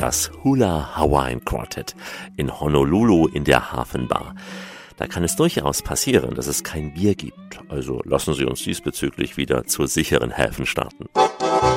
das Hula Hawaiian Quartet in Honolulu in der Hafenbar. Da kann es durchaus passieren, dass es kein Bier gibt. Also lassen Sie uns diesbezüglich wieder zu sicheren Häfen starten.